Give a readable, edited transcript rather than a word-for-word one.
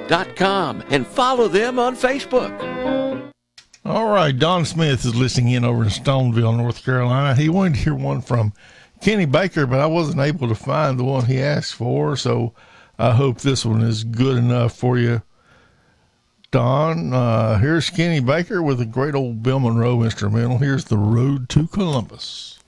BillO'Reilly.com and follow them on Facebook. All right, Don Smith is listening in over in Stoneville, North Carolina. He wanted to hear one from Kenny Baker, but I wasn't able to find the one he asked for, so I hope this one is good enough for you, Don. Here's Kenny Baker with a great old Bill Monroe instrumental. Here's The Road to Columbus.